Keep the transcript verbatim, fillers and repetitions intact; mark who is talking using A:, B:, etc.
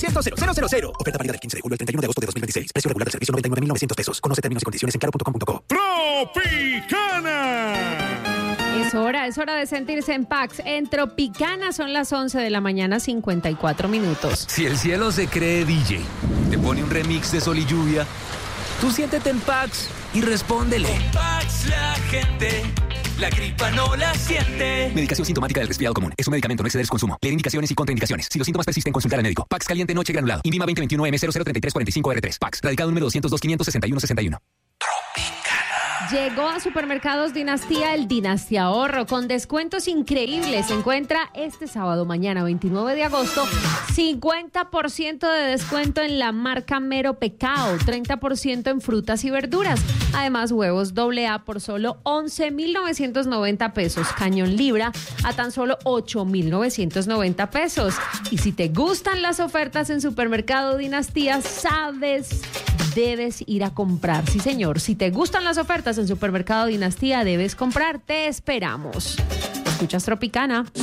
A: cero cero cero cero. Oferta válida del quince de julio al treinta y uno de agosto de dos mil veintiséis. Precio regular del servicio noventa y nueve mil novecientos pesos. Conoce términos y condiciones en claro punto com punto co.
B: Tropicana.
C: Es hora, es hora de sentirse en Pax. En Tropicana son las once de la mañana, cincuenta y cuatro minutos.
D: Si el cielo se cree D J, te pone un remix de Sol y Lluvia, tú siéntete en Pax y respóndele.
E: Con Pax la gente, la gripa no la siente.
D: Medicación sintomática del resfriado común. Es un medicamento, no exceder su consumo. Leer indicaciones y contraindicaciones. Si los síntomas persisten, consultar al médico. Pax caliente noche granulado. Invima veinte veintiuno M cero cero treinta y tres cuarenta y cinco R tres. Pax. Radicado número doscientos dos quinientos sesenta y uno sesenta y uno.
C: Llegó a Supermercados Dinastía el Dinastía Ahorro con descuentos increíbles. Se encuentra este sábado, mañana veintinueve de agosto, cincuenta por ciento de descuento en la marca Mero Pecado, treinta por ciento en frutas y verduras. Además, huevos doble A por solo once mil novecientos noventa pesos. Cañón Libra a tan solo ocho mil novecientos noventa pesos. Y si te gustan las ofertas en Supermercado Dinastía, sabes, debes ir a comprar. Sí, señor. Si te gustan las ofertas en Supermercado Dinastía, debes comprar. Te esperamos. Escuchas Tropicana.